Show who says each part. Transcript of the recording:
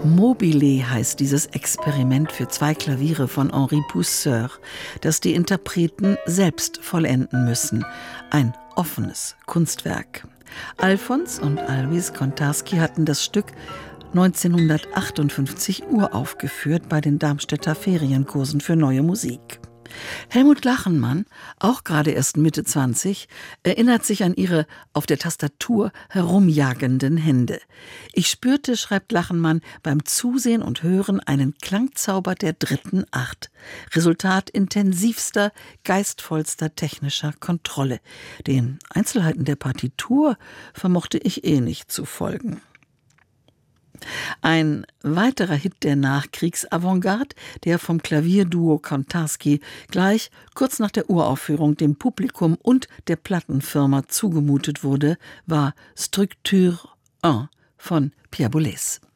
Speaker 1: Mobile heißt dieses Experiment für 2 Klaviere von Henri Pousseur, das die Interpreten selbst vollenden müssen. Ein offenes Kunstwerk. Alfons und Alois Kontarski hatten das Stück 1958 uraufgeführt bei den Darmstädter Ferienkursen für Neue Musik. Helmut Lachenmann, auch gerade erst Mitte 20, erinnert sich an ihre auf der Tastatur herumjagenden Hände. Ich spürte, schreibt Lachenmann, beim Zusehen und Hören einen Klangzauber der 3. Art. Resultat intensivster, geistvollster technischer Kontrolle. Den Einzelheiten der Partitur vermochte ich nicht zu folgen. Ein weiterer Hit der Nachkriegs-Avantgarde, der vom Klavierduo Kontarski gleich kurz nach der Uraufführung dem Publikum und der Plattenfirma zugemutet wurde, war Structure 1 von Pierre Boulez.